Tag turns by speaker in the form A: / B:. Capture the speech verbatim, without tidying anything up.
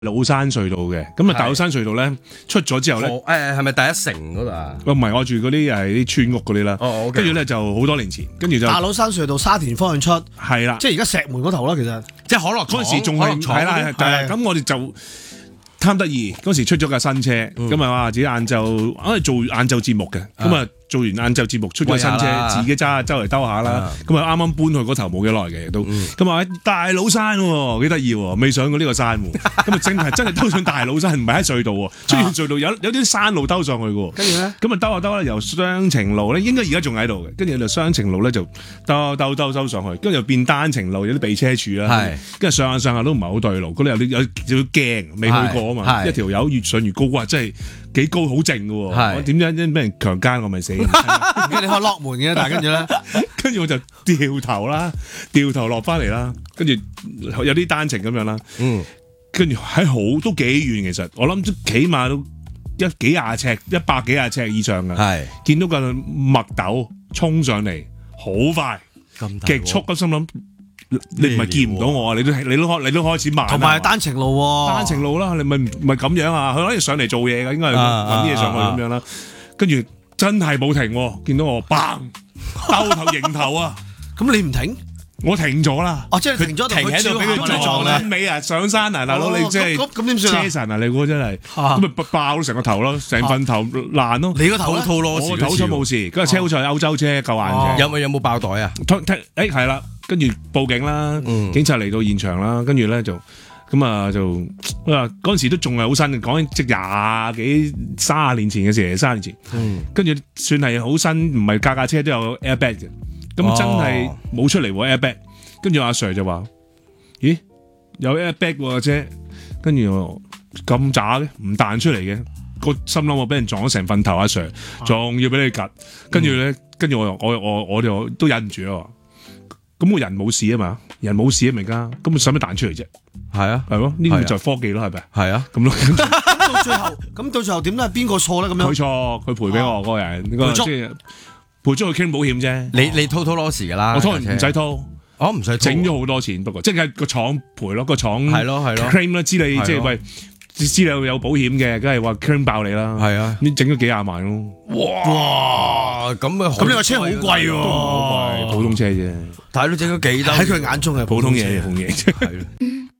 A: 老山隧道嘅，咁啊大老山隧道咧出咗之後咧，
B: 誒係咪第一城嗰度啊？
A: 唔係我住嗰啲係啲村屋嗰啲啦。
B: 哦，OK。
A: 跟住咧就好多年前，跟住就
C: 大老山隧道沙田方向出，
A: 係啦，
C: 即係而家石門嗰頭啦，其實
B: 即係可樂
A: 嗰陣時仲係係啦，係但係咁我哋就貪得意，嗰時出咗架新車，咁啊話自己晏晝，我哋做晏晝節目嘅，咁啊做完晏晝節目出咗新車，自己揸周圍兜下啦，咁啊啱啱搬去嗰頭冇幾耐嘅都，咁啊大老山喎，幾得意喎，未上過呢個山喎，咁啊真係真係兜上大老山，唔係喺隧道喎，出現隧道有有啲山路兜上去嘅，
C: 跟住咧，
A: 咁啊兜下兜咧由雙程路咧，應該而家仲喺度嘅，跟住就雙程路咧就兜兜兜兜上去，跟住又變單程路，有啲避車處啦，跟住上下上下都唔係好對路，嗰度有啲有少少驚，未去過啊嘛，一條友越上越高，哇真係幾高好靜嘅喎，我點解因俾人強姦我咪死？
C: 跟住你可以落門嘅，但係跟住咧，
A: 跟住我就掉頭啦，掉頭落翻嚟啦，跟住有啲單程咁樣啦，嗯，跟住喺好都幾遠，其實我諗都起碼都一幾廿尺、一百幾廿尺以上嘅，係見到個麥豆衝上嚟，好快，極速，咁心諗你唔係見唔到我啊？你都你都開你都開始慢，
C: 同埋單程路喎，
A: 單程路啦，你咪咪咁樣啊？佢可以上嚟做嘢嘅，應該係揾啲嘢上去咁樣啦，跟住。真係冇停喎，見到我嘭兜頭迎頭啊！
C: 咁你唔停？
A: 我停咗啦。
C: 哦，即係停咗，
A: 停喺度俾佢撞啦。尾啊，上山啊，大佬你即係
C: 咁點算啊？
A: 車神啊，你估真係咁咪爆到成個頭咯，成份頭爛咯。
C: 你個頭咧？
A: 我頭出冇事，嗰個車好似係歐洲車，夠硬嘅。
B: 有冇有冇爆袋啊？
A: 誒係啦，跟住報警啦，警察嚟到現場啦，跟住咧就。咁啊就啊嗰陣時都仲係好新，講緊即廿幾卅年前嘅事，卅年前，跟住算係好新，唔係架架車都有 airbag 嘅，咁真係冇出嚟喎 airbag，跟住阿 Sir 就話：咦有 airbag 喎車，跟住我咁渣嘅，唔彈出嚟嘅，個心諗我俾人撞咗成份頭，阿 Sir 仲要俾你夾，跟住咧，跟住我我我我哋都忍唔住啊！咁個人冇事啊嘛，人冇事啊咪家，咁使乜彈出嚟啫？係啊，係咯，呢個就係科技咯，係咪？係啊，咁咯。
C: 咁到最後，咁到最後點咧？邊個錯咧？咁樣
A: 佢錯，佢賠俾我嗰個人，賠足，即係賠足去傾保險啫。你
B: 你掏掏攞時噶啦，
A: 我掏唔使掏，
B: 我唔使
A: 整咗好多錢，不過即係個廠賠咯，個廠
B: 係咯係咯
A: claim 啦，知你即係喂。知你有保險嘅，梗係話 claim 爆你啦。係啊，你整咗幾廿萬咯。
B: 哇！咁啊，
C: 咁呢個車好貴喎，
A: 好貴，普通車啫。
B: 但係都整咗幾多？
C: 喺佢眼中係
A: 普通嘢，普通嘢。